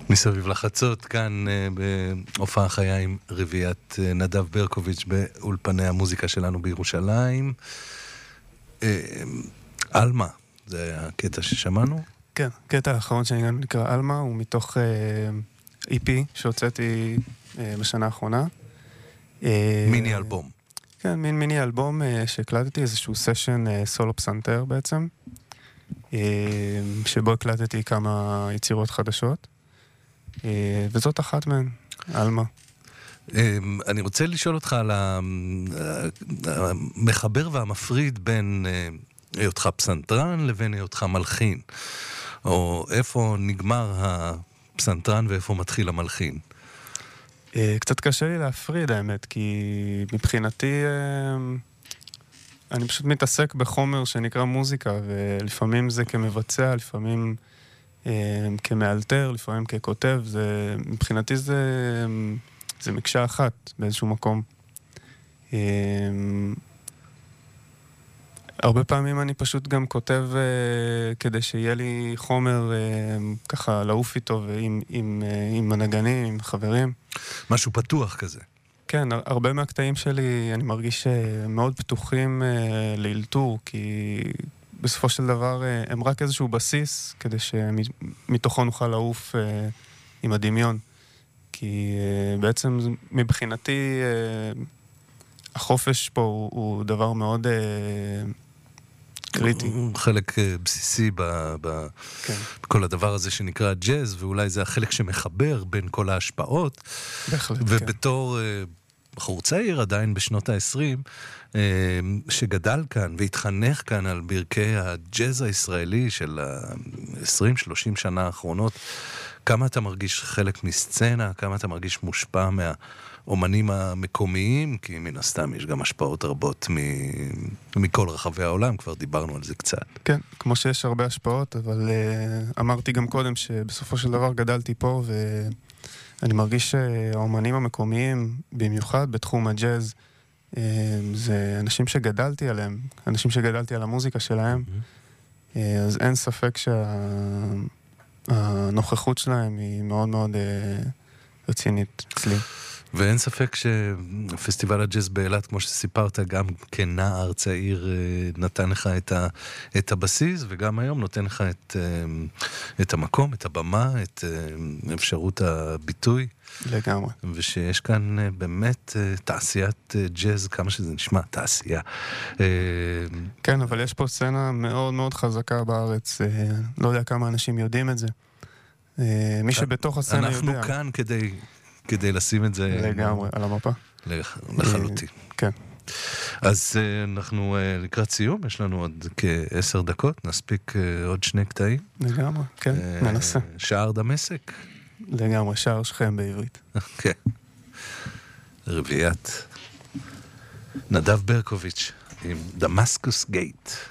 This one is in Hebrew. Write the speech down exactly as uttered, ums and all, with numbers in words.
מסביב לחצות, כאן בהופעה חיה עם רביעיית נדב ברקוביץ' באולפני המוזיקה שלנו בירושלים. אלמה, זה הקטע ששמענו? כן, קטע האחרון שאני נקרא אלמה, הוא מתוך אי פי שהוצאתי בשנה האחרונה. מיני אלבום. כן, מין מיני אלבום שהקלטתי, איזשהו סשן סולו פסנתר בעצם, שבו הקלטתי כמה יצירות חדשות. וזאת אחת מהן, אלמה. אני רוצה לשאול אותך על המחבר והמפריד בין היותך פסנתרן לבין היותך מלחין, או איפה נגמר הפסנתרן ואיפה מתחיל המלחין. קצת קשה לי להפריד האמת, כי מבחינתי אני פשוט מתעסק בחומר שנקרא מוזיקה, ולפעמים זה כמבצע, לפעמים כמאלתר, לפעמים ככותב. זה, מבחינתי זה, זה מקשה אחת באיזשהו מקום. הרבה פעמים אני פשוט גם כותב כדי שיהיה לי חומר ככה לעוף איתו ועם, עם, עם הנגנים, עם חברים. משהו פתוח כזה. כן, הרבה מהקטעים שלי אני מרגיש מאוד פתוחים לאלתור, כי בסופו של דבר הם רק איזשהו בסיס כדי שמתוכו נוכל לעוף עם הדמיון. כי בעצם מבחינתי החופש פה הוא, הוא דבר מאוד קריטי. הוא חלק בסיסי ב, ב, כן. בכל הדבר הזה שנקרא ג'אז, ואולי זה החלק שמחבר בין כל ההשפעות. בהחלט, ובתור כן. בחור צעיר עדיין בשנות ה-עשרים, שגדל כאן והתחנך כאן על ברכי הג'אז הישראלי של ה-עשרים שלושים שנה האחרונות, כמה אתה מרגיש חלק מסצנה, כמה אתה מרגיש מושפע מהאומנים המקומיים, כי מן הסתם יש גם השפעות רבות מכל רחבי העולם, כבר דיברנו על זה קצת. כן, כמו שיש הרבה השפעות, אבל אמרתי גם קודם שבסופו של דבר גדלתי פה, ואני מרגיש שהאומנים המקומיים, במיוחד בתחום הג'אז, זה אנשים שגדלתי עליהם, אנשים שגדלתי על המוזיקה שלהם, אז אין ספק שהנוכחות שלהם היא מאוד מאוד רצינית אצלי. ואין ספק שפסטיבל הג'אז באילת, כמו שסיפרת, גם כנער צעיר נתן לך את, ה, את הבסיס, וגם היום נותן לך את, את המקום, את הבמה, את אפשרות הביטוי. לגמרי. ושיש כאן באמת תעשיית ג'אז, כמה שזה נשמע, תעשייה. כן, אבל יש פה סצנה מאוד מאוד חזקה בארץ, לא יודע כמה אנשים יודעים את זה. מי שבתוך הסצנה יודע. אנחנו כאן כדי... כדי לשים את זה... לגמרי, על המפה. לחלוטין. כן. אז אנחנו לקראת סיום, יש לנו עוד כעשר דקות, נספיק עוד שני קטעים. לגמרי, כן, ננסה. שער דמשק. לגמרי, שער שכם בעברית. כן. רביעיית נדב ברקוביץ' עם דמסקוס גייט.